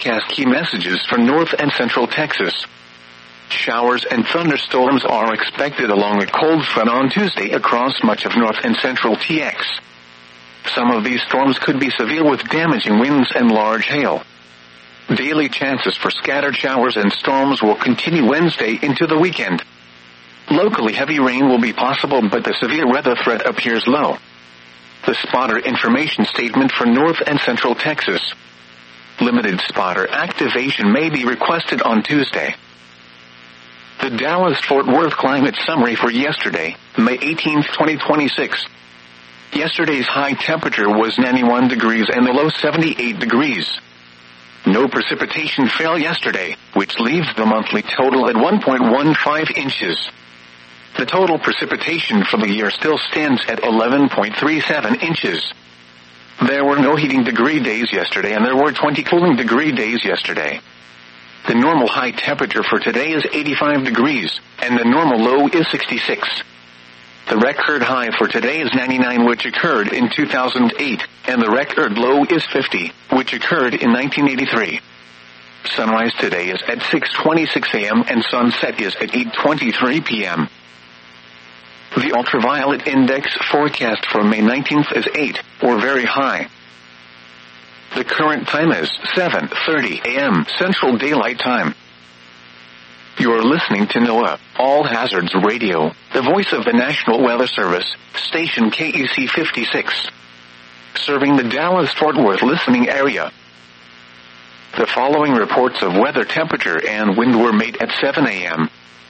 forecast key messages for north and central Texas. Showers and thunderstorms are expected along a cold front on Tuesday across much of north and central TX. Some of these storms could be severe with damaging winds and large hail. Daily chances for scattered showers and storms will continue Wednesday into the weekend. Locally heavy rain will be possible, but the severe weather threat appears low. The spotter information statement for north and central Texas. Limited spotter activation may be requested on Tuesday. The Dallas-Fort Worth climate summary for yesterday, May 18, 2026. Yesterday's high temperature was 91 degrees and the low 78 degrees. No precipitation fell yesterday, which leaves the monthly total at 1.15 inches. The total precipitation for the year still stands at 11.37 inches. There were no heating degree days yesterday and there were 20 cooling degree days yesterday. The normal high temperature for today is 85 degrees, and the normal low is 66. The record high for today is 99, which occurred in 2008, and the record low is 50, which occurred in 1983. Sunrise today is at 6:26 a.m. and sunset is at 8:23 p.m. The ultraviolet index forecast for May 19th is 8, or very high. The current time is 7:30 a.m. Central Daylight Time. You're listening to NOAA All Hazards Radio, the voice of the National Weather Service, station KEC 56. Serving the Dallas-Fort Worth listening area. The following reports of weather, temperature, and wind were made at 7 a.m.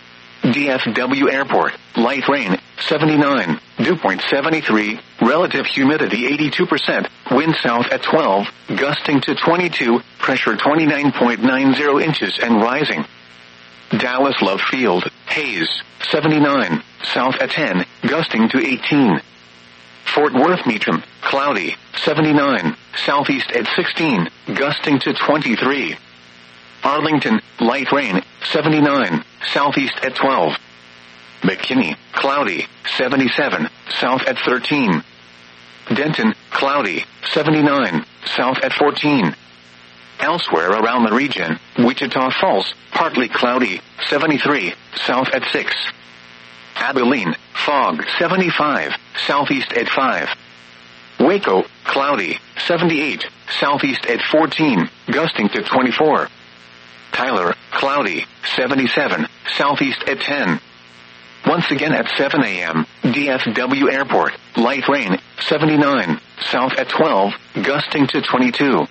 DFW Airport, light rain, 79, dew point 73, relative humidity 82%, wind south at 12, gusting to 22, pressure 29.90 inches and rising. Dallas Love Field, haze, 79, south at 10, gusting to 18. Fort Worth Meacham, cloudy, 79, southeast at 16, gusting to 23. Arlington, light rain, 79, southeast at 12. McKinney, cloudy, 77, south at 13. Denton, cloudy, 79, south at 14. Elsewhere around the region, Wichita Falls, partly cloudy, 73, south at 6. Abilene, fog, 75, southeast at 5. Waco, cloudy, 78, southeast at 14, gusting to 24. Tyler, cloudy, 77, southeast at 10. Once again at 7 a.m., DFW Airport, light rain, 79, south at 12, gusting to 22.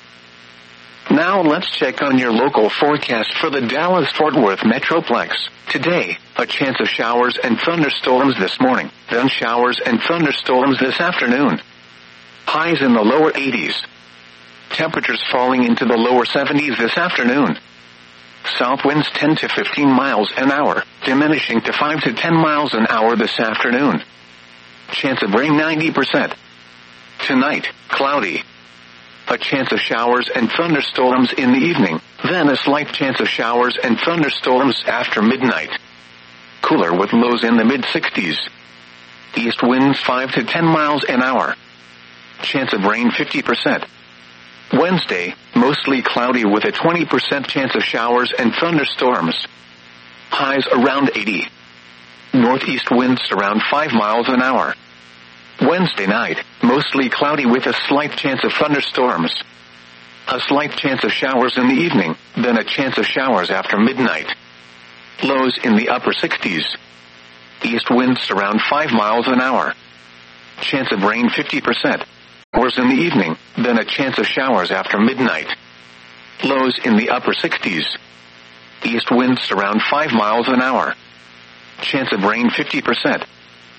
Now let's check on your local forecast for the Dallas-Fort Worth Metroplex. Today, a chance of showers and thunderstorms this morning, then showers and thunderstorms this afternoon. Highs in the lower 80s. Temperatures falling into the lower 70s this afternoon. South winds 10 to 15 miles an hour, diminishing to 5 to 10 miles an hour this afternoon. Chance of rain 90%. Tonight, cloudy. A chance of showers and thunderstorms in the evening, then a slight chance of showers and thunderstorms after midnight. Cooler with lows in the mid-60s. East winds 5 to 10 miles an hour. Chance of rain 50%. Wednesday, mostly cloudy with a 20% chance of showers and thunderstorms. Highs around 80. Northeast winds around 5 miles an hour. Wednesday night, mostly cloudy with a slight chance of thunderstorms. A slight chance of showers in the evening, then a chance of showers after midnight. Lows in the upper 60s. East winds around 5 miles an hour. Chance of rain 50%. Showers in the evening, then a chance of showers after midnight. Lows in the upper 60s. East winds around 5 miles an hour. Chance of rain 50%.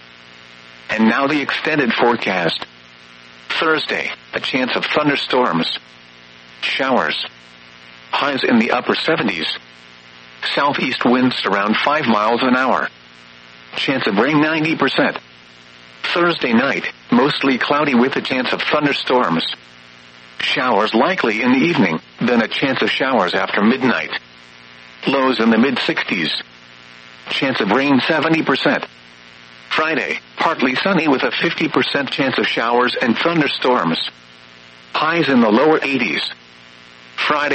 And now the extended forecast. Thursday, a chance of thunderstorms. Showers. Highs in the upper 70s. Southeast winds around 5 miles an hour. Chance of rain 90%. Thursday night, mostly cloudy with a chance of thunderstorms. Showers likely in the evening, then a chance of showers after midnight. Lows in the mid-60s. Chance of rain 70%. Friday, partly sunny with a 50% chance of showers and thunderstorms. Highs in the lower 80s. Friday